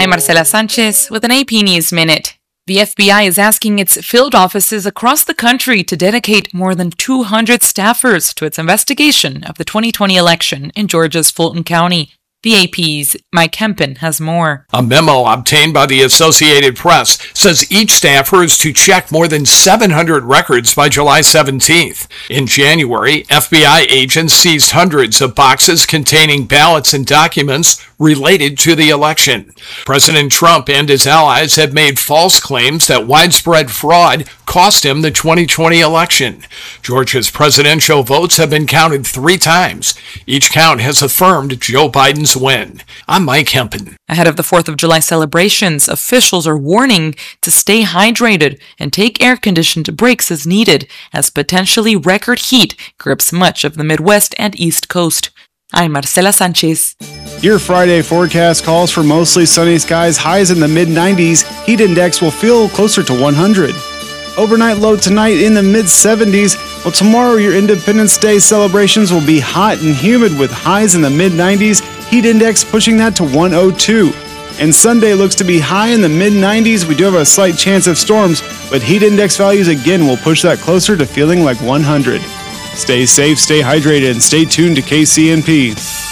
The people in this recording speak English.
I'm Marcela Sanchez with an AP News Minute. The FBI is asking its field offices across the country to dedicate more than 200 staffers to its investigation of the 2020 election in Georgia's Fulton County. The AP's Mike Kempen has more. A memo obtained by the Associated Press says each staffer is to check more than 700 records by July 17th. In January, FBI agents seized hundreds of boxes containing ballots and documents related to the election. President Trump and his allies have made false claims that widespread fraud cost him the 2020 election. Georgia's presidential votes have been counted 3 times. Each count has affirmed Joe Biden's win. I'm Mike Kempen. Ahead of the 4th of July celebrations, officials are warning to stay hydrated and take air-conditioned breaks as needed, as potentially record heat grips much of the Midwest and East Coast. I'm Marcela Sanchez. Your Friday forecast calls for mostly sunny skies, highs in the mid-90s. Heat index will feel closer to 100. Overnight low tonight in the mid-70s. Well, tomorrow your Independence Day celebrations will be hot and humid with highs in the mid-90s. Heat index pushing that to 102. And Sunday looks to be high in the mid-90s. We do have a slight chance of storms, but heat index values again will push that closer to feeling like 100. Stay safe, stay hydrated, and stay tuned to KCNP.